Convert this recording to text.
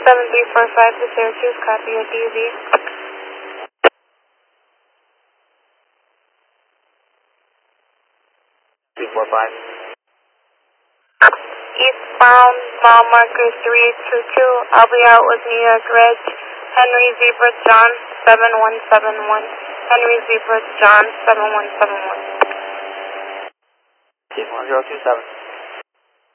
7345 to Syracuse, copy a DZ. 345. Eastbound, mile marker 3822. I'll be out with New York Reg. Henry Zebra John 7171. Henry Zebra John 7171. Team 1027.